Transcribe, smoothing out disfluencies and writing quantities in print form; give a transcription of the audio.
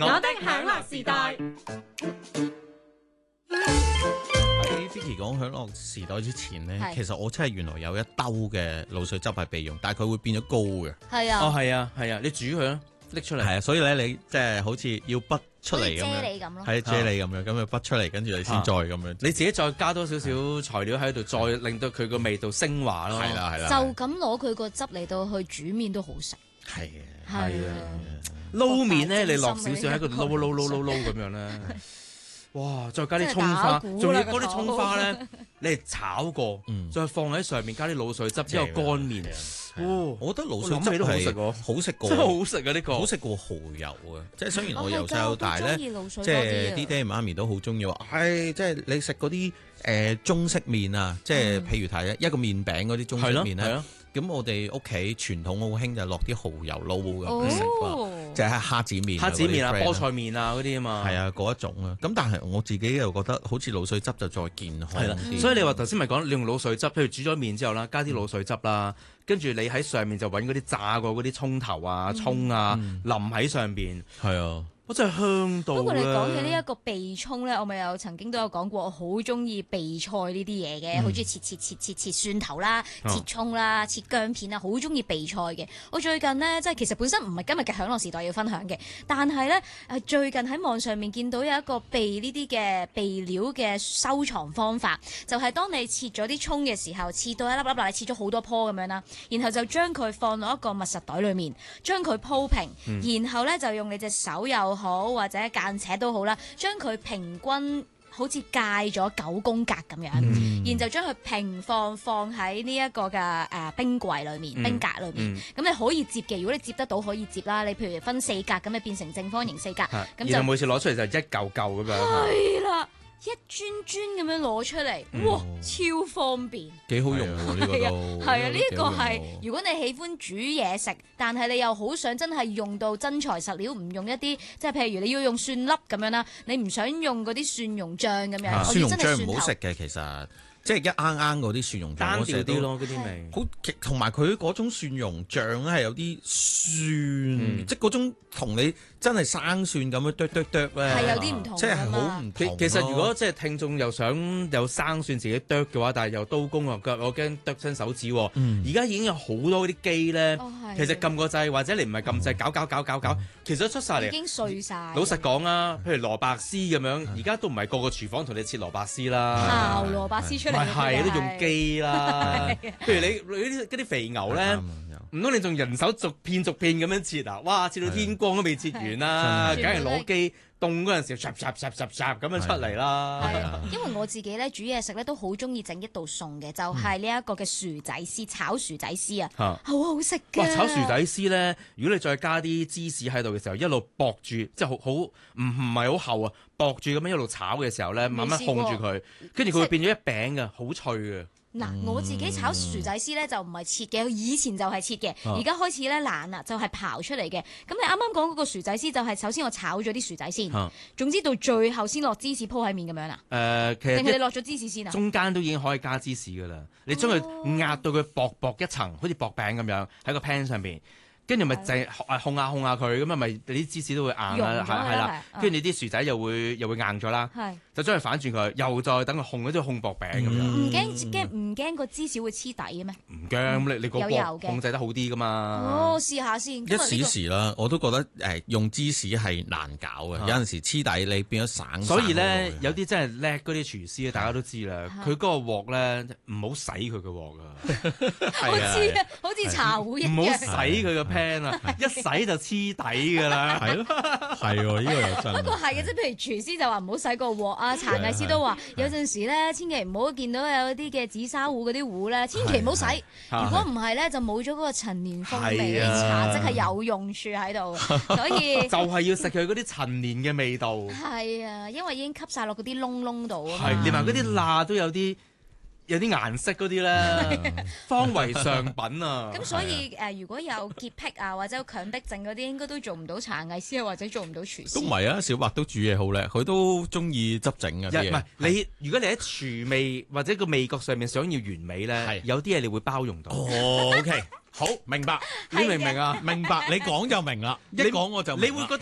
我的享樂時代。 喺 Vicky 講享樂時代之前咧， 係其實我真係原來有一兜嘅鹵水汁係備用，但係佢會變咗膏嘅。 係啊， 哦，係啊，係啊，你煮佢啦，拎出嚟。 係啊，所以咧你即係好似要畢出嚟咁好似啫樣， 喱咁咯。 係啫喱咁樣，咁就畢出嚟，跟住你先再咁樣。 你自己再加多少少材料喺度，再令到佢個味道升華咯。 係啦係啦， 就咁攞佢個汁嚟到去煮麵都好食。 係係啊， 撈麵咧，你落大精心少少喺度撈咁樣咧，哇！再加啲葱真係花， 打鼓啦仲要嗰啲葱花咧，你係炒過， 嗯再放喺上面加啲鹵水汁之後乾麵。哦， 我覺得鹵水汁我諗起都好食係喎好食過真係好食啊！呢個好食過蠔油啊！即係雖然我由細係㗎到大咧， 我都鍾意鹵水即多係啲爹哋媽咪都好中意話，係即係你食嗰啲中式麵啊，即係譬如睇一個麵餅嗰啲中式係咯麵咧。 係咯， 咁我哋屋企傳統好興就落啲蠔油撈咁食啦， 哦， 就係蝦子麵、 蝦子麵啊、 嗰啲 friend 菠菜麵啊嗰啲啊嘛。 係啊嗰一種啊。咁但係我自己又覺得好似鹵水汁就再健康係啦， 啲。 所以你話頭先咪講你用鹵水汁，譬如煮咗麵之後啦，加啲鹵水汁啦，跟住你喺上面就揾嗰啲炸過嗰啲葱頭啊、葱啊淋喺上邊， 係啊， 我真係香到不過你講起呢咧一個備葱咧，我咪有曾經都有講過，我好中意備菜呢啲嘢嘅，好中意切蒜頭啦、切葱啦、切薑片啊，好中意備菜嘅。我最近呢，即係其實本身唔係今日嘅享樂時代要分享嘅，但係咧最近喺網上面見到有一個備呢啲嘅備料嘅收藏方法，就係當你切咗啲葱嘅時候，切到一粒粒啦，你切咗好多棵咁樣啦，然後就將佢放落一個密實袋裡面，將佢鋪平，然後咧就用你隻手又好或者間尺都好啦，將佢平均好似界咗9宮格咁樣，然後就將佢平放喺呢一個嘅冰櫃裏面、冰格裏面。咁你可以摺嘅，如果你摺得到可以摺啦。你譬如分4格咁，你變成正方形4格，咁就然後每次攞出嚟就一嚿嚿咁樣。 係啦，一磚磚咁樣攞出嚟，哇，超方便。 幾好用喎呢個係啊都。 係啊，呢一個係幾好用喎如果你喜歡煮嘢食，但係你又好想真係用到真材實料，唔用一啲即係譬如你要用蒜粒咁樣啦，你唔想用嗰啲蒜蓉醬咁樣，我蒜蓉醬要真係蒜頭唔好食。嘅，其實即係一啱嗰啲蒜蓉醬， 單我成日都調啲咯，嗰啲味。 好，同埋佢嗰種蒜蓉醬咧係有啲酸，即係嗰種同你真係生蒜咁樣剁咧， 係有啲唔同即係好㗎嘛唔同咯。 其實如果即係聽眾又想有生蒜自己剁嘅話，但係又刀工啊腳，我驚剁親手指喎。而家已經有好多嗰啲機咧， 哦係其實撳個掣或者你唔係撳掣搞，其實都出晒嚟。 已經碎晒。 老實講啊，譬如蘿蔔絲咁樣，而家都唔係個個廚房同你切蘿蔔絲啦。 刨蘿蔔絲出嚟咪嘅， 係都用機啦。譬如你嗰啲肥牛咧，唔通你仲人手逐片咁樣切啊？哇！切到天光都未切完啦，梗係攞機凍嗰陣時，唰咁樣出嚟啦。 係啊，因為我自己咧煮嘢食咧都好中意整一道餸嘅，就係呢一個嘅薯仔絲炒薯仔絲啊， 嚇好好食㗎。 哇！炒薯仔絲咧，如果你再加啲芝士喺度嘅時候，一路駁住，即係好唔係好厚啊，駁住咁樣一路炒嘅時候咧，慢慢控住佢，跟住佢會變咗一餅嘅，好脆嘅。 嗱，我自己炒薯仔絲咧就唔係切嘅，以前就係切嘅，而家開始咧懶啦，就係刨出嚟嘅。咁你啱啱講嗰個薯仔絲就係首先我炒咗啲薯仔先，總之到最後先落芝士鋪喺面咁樣啦。 其實定係你落咗芝士先啊？ 中間都已經可以加芝士噶啦，你將佢壓到佢薄一層，好似薄餅咁樣喺個 pan 上邊。跟住咪就係控下佢，咁啊咪啲芝士都會硬啦，係啦。跟住你啲薯仔又會硬咗啦，就將佢反轉佢，又再等佢控，即係控薄餅咁樣。 唔驚個芝士會黐底嘅咩？ 唔驚，你個鑊控制得好啲噶嘛。 哦，試下先。 一時時啦，我都覺得用芝士係難搞嘅，有陣時黐底你變咗散。 所以咧，有啲真係叻嗰啲廚師咧，大家都知啦，佢嗰個鑊咧唔好洗佢個鑊啊， 好似茶壺一樣。 唔好洗佢個 pan 啊，一洗就黐底㗎啦。 係咯，係喎，呢個又真。 不過係嘅，即係譬如廚師就話唔好洗個鑊啊，茶藝師都話有陣時咧，千祈唔好見到有啲嘅紫砂壺嗰啲壺咧，千祈唔好洗。如果唔係咧，就冇咗嗰個陳年風味，啲茶即係有用處喺度，所以就係要食佢嗰啲陳年嘅味道。 係啊，因為已經吸晒落嗰啲窿度啊嘛。 係，連埋嗰啲罅都有啲顏色嗰啲咧，方為上品啊。 咁所以如果有潔癖啊或者有強迫症嗰啲，應該都做唔到茶藝師或者做唔到廚師。 都唔係啊，小白都煮嘢好叻，佢都中意執整嘅啲嘢。 唔係你，如果你喺廚味或者個味覺上面想要完美咧，有啲嘢你會包容到。 哦，OK，好明白， 你明唔明啊？ 明白，你講就明啦，一講我就明啦。 你會覺得